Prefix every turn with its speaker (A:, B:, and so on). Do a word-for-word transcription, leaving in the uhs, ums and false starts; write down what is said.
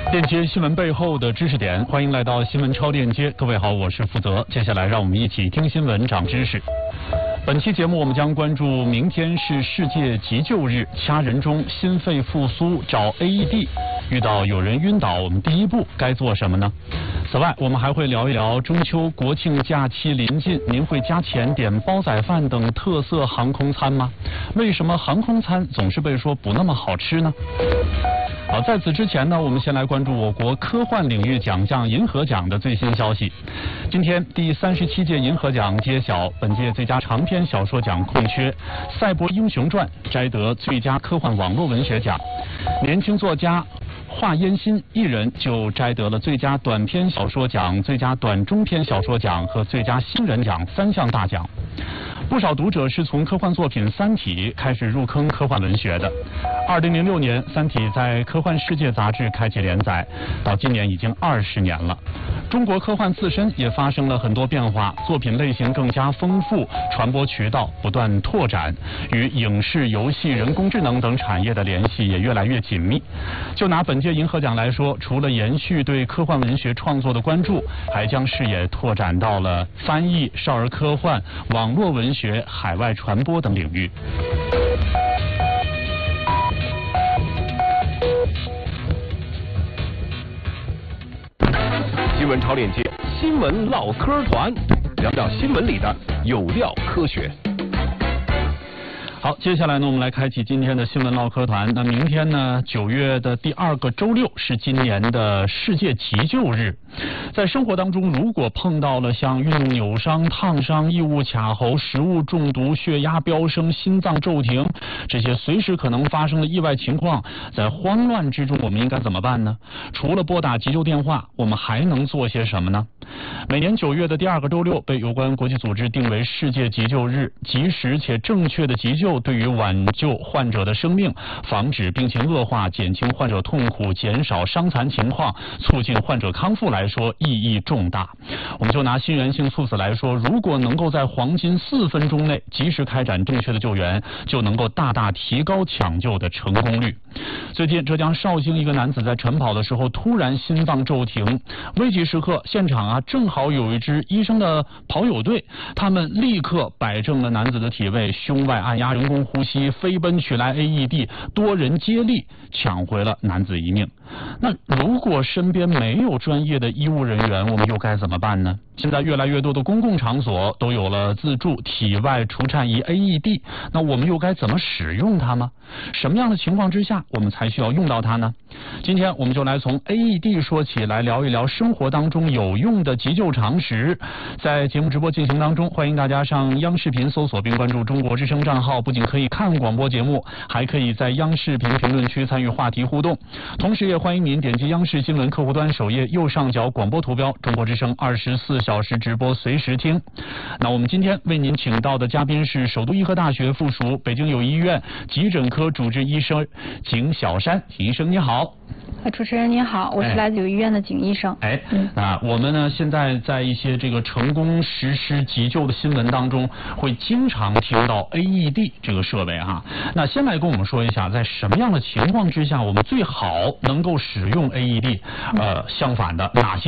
A: 链接新闻背后的知识点，欢迎来到新闻超链接。各位好，我是负责。接下来让我们一起听新闻长知识。本期节目我们将关注明天是世界急救日，掐人中心肺复苏找 A E D， 遇到有人晕倒，我们第一步该做什么呢？此外，我们还会聊一聊中秋国庆假期临近，您会加钱点煲仔饭等特色航空餐吗？为什么航空餐总是被说不那么好吃呢？好，在此之前呢，我们先来关注我国科幻领域奖项银河奖的最新消息。今天，第三十七届银河奖揭晓，本届最佳长篇小说奖空缺，《赛博英雄传》摘得最佳科幻网络文学奖，年轻作家华烟新一人就摘得了最佳短篇小说奖、最佳短中篇小说奖和最佳新人奖三项大奖。不少读者是从科幻作品《三体》开始入坑科幻文学的。二零零六年，《三体》在《科幻世界》杂志开启连载，到今年已经二十年了。中国科幻自身也发生了很多变化，作品类型更加丰富，传播渠道不断拓展，与影视、游戏、人工智能等产业的联系也越来越紧密。就拿本届银河奖来说，除了延续对科幻文学创作的关注，还将视野拓展到了翻译、少儿科幻、网络文学、海外传播等领域。
B: 新闻超链接，新闻唠嗑团，聊聊新闻里的有料科学。
A: 好，接下来呢，我们来开启今天的新闻唠嗑团。那明天呢，九月的第二个周六是今年的世界急救日。在生活当中，如果碰到了像运动扭伤、烫伤、异物卡喉、食物中毒、血压飙升、心脏骤停这些随时可能发生的意外情况，在慌乱之中，我们应该怎么办呢？除了拨打急救电话，我们还能做些什么呢？每年九月的第二个周六被有关国际组织定为世界急救日，及时且正确的急救对于挽救患者的生命、防止病情恶化、减轻患者痛苦、减少伤残情况、促进患者康复来说意义重大。我们就拿心源性猝死来说，如果能够在黄金四分钟内及时开展正确的救援，就能够大大提高抢救的成功率。最近，浙江绍兴一个男子在晨跑的时候突然心脏骤停，危急时刻，现场啊正好有一支医生的跑友队，他们立刻摆正了男子的体位，胸外按压人工呼吸，飞奔取来 A E D， 多人接力抢回了男子一命。那如果身边没有专业的医务人员，我们又该怎么办呢？现在越来越多的公共场所都有了自助体外除颤仪 A E D， 那我们又该怎么使用它吗？什么样的情况之下我们才需要用到它呢？今天我们就来从 A E D 说起，来聊一聊生活当中有用的急救常识。在节目直播进行当中，欢迎大家上央视频搜索并关注中国之声账号，不仅可以看广播节目，还可以在央视频评论区参与话题互动。同时也欢迎您点击央视新闻客户端首页右上角广播图标，中国之声二十四小时直播随时听。那我们今天为您请到的嘉宾是首都医科大学附属北京友谊医院急诊科主治医生景小山。景医生你好。
C: 主持人您好，我是来自友谊医院的景医生。
A: 哎，嗯、啊，我们呢现在在一些这个成功实施急救的新闻当中，会经常听到 A E D 这个设备哈。那先来跟我们说一下，在什么样的情况之下，我们最好能够使用 A E D？呃，相反的，哪些